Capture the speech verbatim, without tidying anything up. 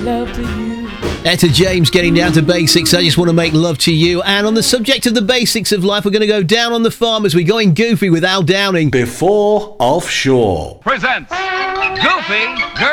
love to you. Etta James getting down to basics. I just want to make love to you. And on the subject of the basics of life, we're going to go down on the farm as we're going goofy with Al Downing. Before Offshore presents Goofy Girl.